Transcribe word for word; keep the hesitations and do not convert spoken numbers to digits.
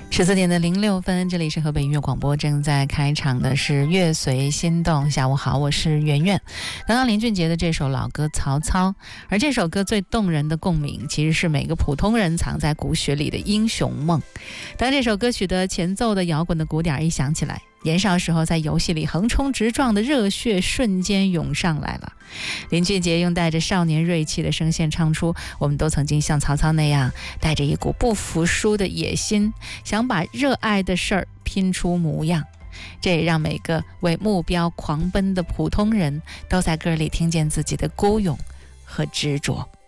十四点的零六分，这里是河北音乐广播，正在开场的是乐随心动。下午好，我是圆圆。刚刚林俊杰的这首老歌《曹操》，而这首歌最动人的共鸣，其实是每个普通人藏在骨血里的英雄梦。当这首歌曲的前奏的摇滚的鼓点一响起来，年少时候在游戏里横冲直撞的热血瞬间涌上来了。林俊杰用带着少年锐气的声线唱出，我们都曾经像曹操那样带着一股不服输的野心，想把热爱的事儿拼出模样。这也让每个为目标狂奔的普通人都在歌里听见自己的孤勇和执着。